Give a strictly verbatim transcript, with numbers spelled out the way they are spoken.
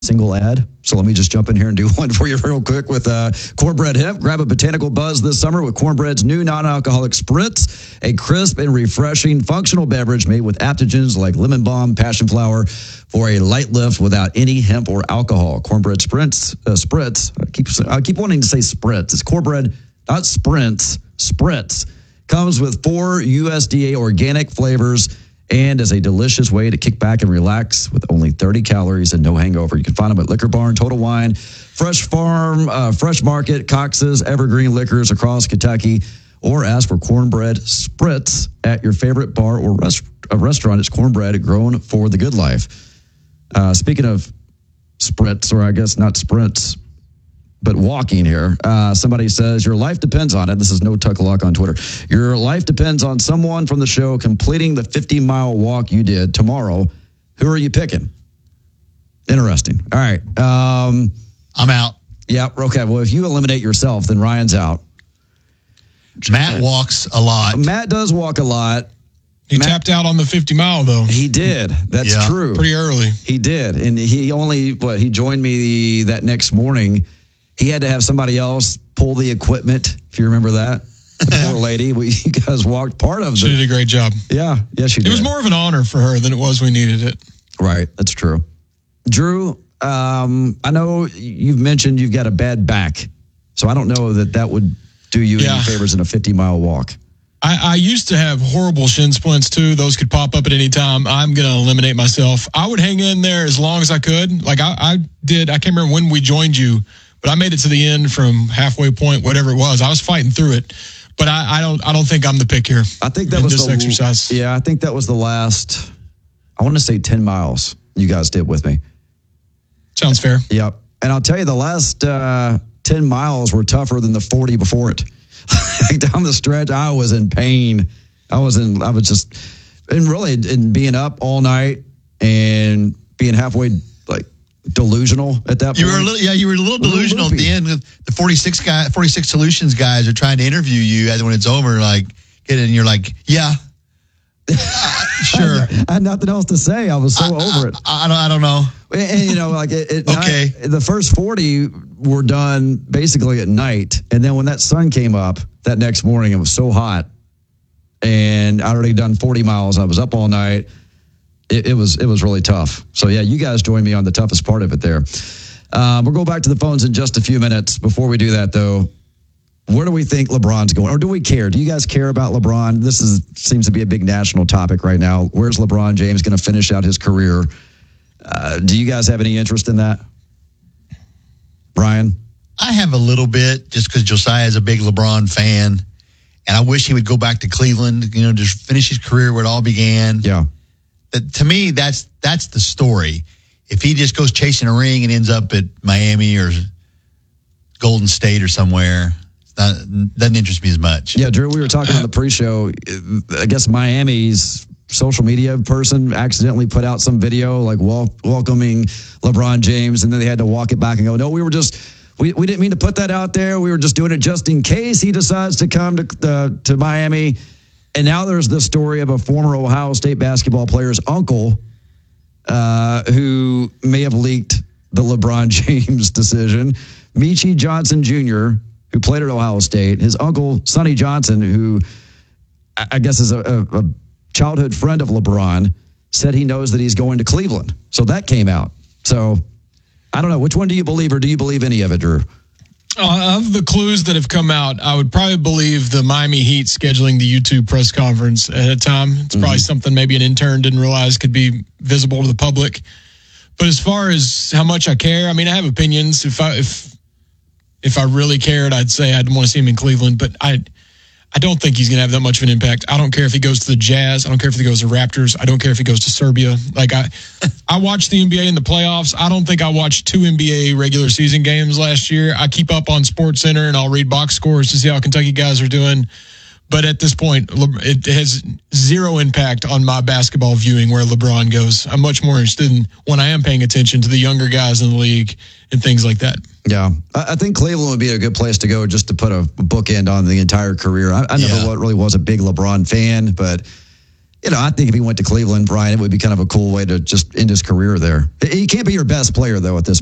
single ad. So let me just jump in here and do one for you real quick with uh, Cornbread Hemp. Grab a botanical buzz this summer with Cornbread's new non-alcoholic spritz, a crisp and refreshing functional beverage made with adaptogens like lemon balm, passion flower for a light lift without any hemp or alcohol. Cornbread spritz, uh, spritz. I keep I keep wanting to say spritz. It's Cornbread, not sprints. Spritz comes with four U S D A organic flavors and is a delicious way to kick back and relax with only thirty calories and no hangover. You can find them at Liquor Barn, Total Wine, Fresh Farm, uh, Fresh Market, Cox's, Evergreen Liquors across Kentucky, or ask for Cornbread Spritz at your favorite bar or rest, uh, restaurant. It's cornbread grown for the good life. Uh, speaking of spritz, or I guess not sprints, but walking here, uh, somebody says, your life depends on it. This is No Tuck Luck on Twitter. Your life depends on someone from the show completing the fifty-mile walk you did tomorrow. Who are you picking? Interesting. All right. Um, I'm out. Yeah, okay. Well, if you eliminate yourself, then Ryan's out. Matt walks a lot. Matt does walk a lot. He Matt, tapped out on the fifty mile, though. He did. That's yeah, true. Pretty early. He did. And he only, what, he joined me that next morning. He had to have somebody else pull the equipment, if you remember that. The poor lady. We, you guys walked part of it. She did a great job. Yeah. Yes, she did. It was more of an honor for her than it was we needed it. Right. That's true. Drew, um, I know you've mentioned you've got a bad back. So I don't know that that would do you yeah. any favors in a fifty-mile walk. I, I used to have horrible shin splints, too. Those could pop up at any time. I'm going to eliminate myself. I would hang in there as long as I could. Like I, I did. I can't remember when we joined you, but I made it to the end from halfway point, whatever it was. I was fighting through it, but I, I don't. I don't think I'm the pick here. I think that was this the exercise. Yeah, I think that was the last. I want to say ten miles you guys did with me. Sounds fair. Yep, and I'll tell you, the last uh, ten miles were tougher than the forty before it. Down the stretch, I was in pain. I was in. I was just, and really, in being up all night and being halfway like. Delusional at that point. You were a little, yeah, you were a little delusional at the end. The forty-six guy, forty-six Solutions guys are trying to interview you, and when it's over, like get in, and you're like, yeah, sure. I had nothing else to say. I was so I, over it. I, I don't, I don't know. And, and you know, like it, it okay, night, the first forty were done basically at night, and then when that sun came up that next morning, it was so hot, and I'd already done forty miles. I was up all night. It, it was it was really tough. So, yeah, you guys joined me on the toughest part of it there. Um, we'll go back to the phones in just a few minutes. Before we do that, though, where do we think LeBron's going? Or do we care? Do you guys care about LeBron? This is seems to be a big national topic right now. Where's LeBron James going to finish out his career? Uh, do you guys have any interest in that? Brian? I have a little bit, just because Josiah is a big LeBron fan. And I wish he would go back to Cleveland, you know, just finish his career where it all began. Yeah. To me, that's that's the story. If he just goes chasing a ring and ends up at Miami or Golden State or somewhere, it's not, doesn't interest me as much. Yeah, Drew, we were talking on the pre-show. I guess Miami's social media person accidentally put out some video like wel- welcoming LeBron James, and then they had to walk it back and go, no, we were just, we, we didn't mean to put that out there. We were just doing it just in case he decides to come to uh, to Miami. And now there's the story of a former Ohio State basketball player's uncle uh, who may have leaked the LeBron James decision. Meechie Johnson Junior, who played at Ohio State, his uncle, Sonny Johnson, who I guess is a, a, a childhood friend of LeBron, said he knows that he's going to Cleveland. So that came out. So I don't know. Which one do you believe, or do you believe any of it, Drew? Uh, of the clues that have come out, I would probably believe the Miami Heat scheduling the YouTube press conference ahead of time. It's probably mm-hmm. something maybe an intern didn't realize could be visible to the public. But as far as how much I care, I mean, I have opinions. If I if if I really cared, I'd say I'd want to see him in Cleveland. But I I don't think he's going to have that much of an impact. I don't care if he goes to the Jazz. I don't care if he goes to Raptors. I don't care if he goes to Serbia. Like I, I watched the N B A in the playoffs. I don't think I watched two N B A regular season games last year. I keep up on SportsCenter and I'll read box scores to see how Kentucky guys are doing. But at this point, it has zero impact on my basketball viewing where LeBron goes. I'm much more interested in when I am paying attention to the younger guys in the league and things like that. Yeah, I think Cleveland would be a good place to go just to put a bookend on the entire career. I, I never yeah. really was a big LeBron fan, but You know, I think if he went to Cleveland, Brian, it would be kind of a cool way to just end his career there. He can't be your best player, though, at this